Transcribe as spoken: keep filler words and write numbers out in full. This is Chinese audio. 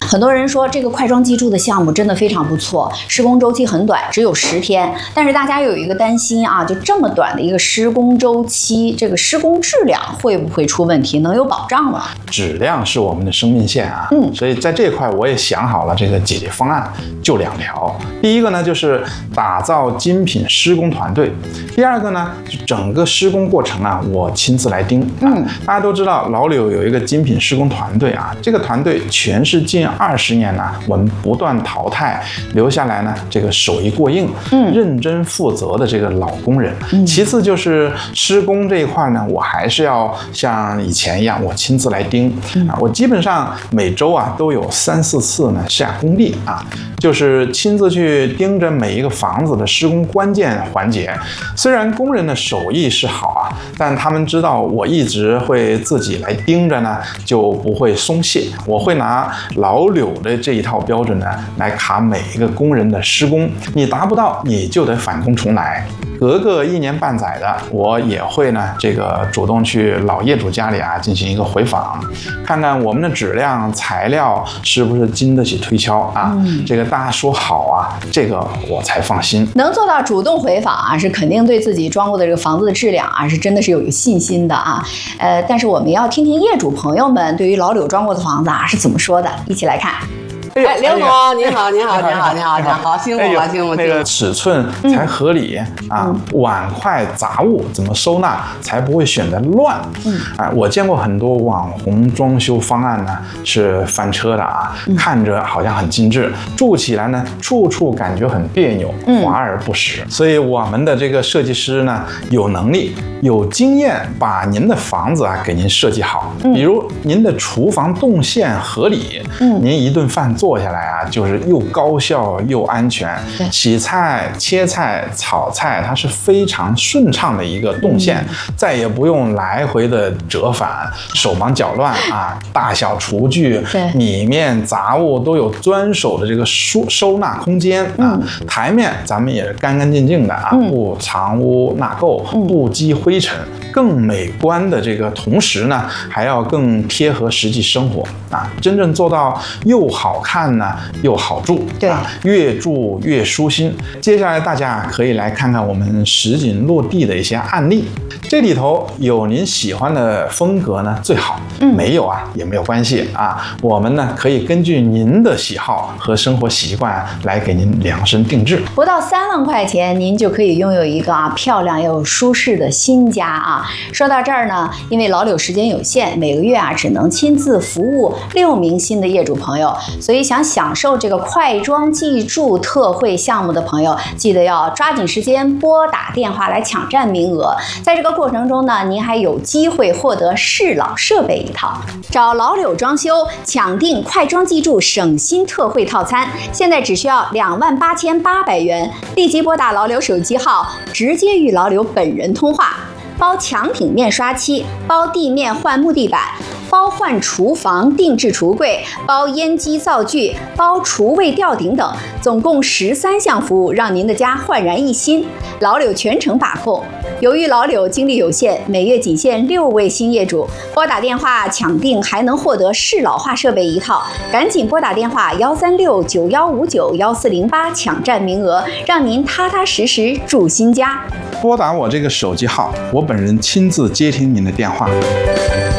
很多人说这个快装技术的项目真的非常不错，施工周期很短，只有十天。但是大家有一个担心啊，就这么短的一个施工周期，这个施工质量会不会出问题？能有保障吗？ 质量是我们的生命线啊， 嗯， 所以在这块我也想好了这个解决方案，就两条。第一个呢，就是打造精品施工团队；第二个呢，就整个施工过程啊，我亲自来盯。嗯，大家都知道老柳有一个精品施工团队啊，这个团队全是近二十年呢，我们不断淘汰留下来呢这个手艺过硬、嗯，认真负责的这个老工人。嗯，其次就是施工这一块呢，我还是要像以前一样，我亲自来盯。嗯、啊，我基本上每周啊都有三四次呢下工地啊，就是亲自去盯着每一个房子的施工关键环节。虽然工人的手艺是好啊，但他们知道我一直会自己来盯着呢，就不会松懈。我会拿老柳的这一套标准呢来卡每一个工人的施工，你达不到你就得返工重来。隔个一年半载的，我也会呢这个主动去老业主家里啊进行一个回访，看看我们的质量材料是不是经得起推敲啊。嗯、这个大家说好啊，这个我才放心。 能做到主动回访啊，是肯定对自己装过的这个房子的质量啊，是真的是有信心的啊。呃，但是我们要听听业主朋友们对于老柳装过的房子啊是怎么说的，一起来看。 哎，刘总，您好，您好，您好，您好，您好，辛苦了，辛苦了。 那个尺寸才合理啊，碗筷杂物怎么收纳才不会显得乱？嗯，啊，我见过很多网红装修方案呢，是翻车的啊，看着好像很精致，住起来呢，处处感觉很别扭，华而不实。所以我们的这个设计师呢，有能力、有经验，把您的房子啊给您设计好。比如您的厨房动线合理，嗯，您一顿饭做。做下来啊，就是又高效又安全。洗菜、切菜、炒菜，它是非常顺畅的一个动线，嗯、再也不用来回的折返、手忙脚乱啊。大小厨具里面杂物都有专属的这个收收纳空间啊。嗯、台面咱们也是干干净净的啊，嗯、不藏污纳垢，不积灰尘。更美观的这个同时呢，还要更贴合实际生活啊，真正做到又好看呢，又好住， 对， 啊，越住越舒心。接下来大家可以来看看我们实景落地的一些案例，这里头有您喜欢的风格呢最好，嗯，没有啊也没有关系啊，我们呢可以根据您的喜好和生活习惯来给您量身定制。 不到三万块钱，您就可以拥有一个啊漂亮又舒适的新家啊。说到这儿呢，因为老柳时间有限，每个月啊只能亲自服务六名新的业主朋友，所以想享受这个快装技住特惠项目的朋友，记得要抓紧时间拨打电话来抢占名额。在这个过程中呢，您还有机会获得适老设备一套。找老柳装修抢订快装技住省心特惠套餐，现在只需要两万八千八百元，立即拨打老柳手机号，直接与老柳本人通话。包墙体面刷漆，包地面换木地板，包换厨房定制橱柜，包烟机灶具，包厨卫吊顶等，总共十三项服务，让您的家焕然一新。老柳全程把控。由于老柳精力有限，每月仅限六位新业主，拨打电话抢订还能获得适老化设备一套，赶紧拨打电话幺三六九幺五九幺四零八抢占名额，让您踏踏实实住新家。 拨打我这个手机号，我本人亲自接听您的电话。